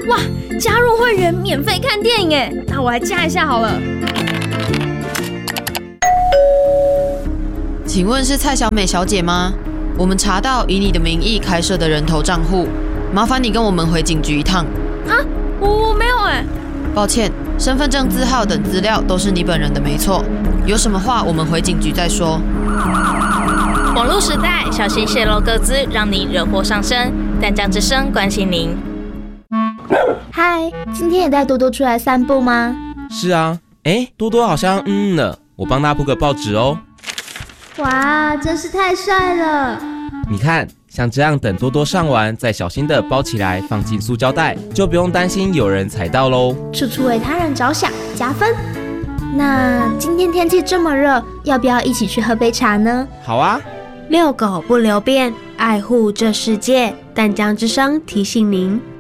哇，加入会员免费看电影哎，那我来加一下好了。 请问是蔡小美小姐吗？我们查到以你的名义开设的人头账户，麻烦你跟我们回警局一趟。 啊，我没有哎。 抱歉，身份证字号等资料都是你本人的没错，有什么话我们回警局再说。 网络时代，小心泄露个资，让你惹祸上身。淡江之声关心您。 嗨，今天也带多多出来散步吗？ 是啊，多多好像了，我帮他铺个报纸哦。 哇，真是太帅了！ 你看，像这样等多多上完，再小心的包起来，放进塑胶袋，就不用担心有人踩到喽。 处处为他人着想，加分。那今天天气这么热，要不要一起去喝杯茶呢？ 好啊。 遛狗不留便，爱护这世界。淡江之声提醒您。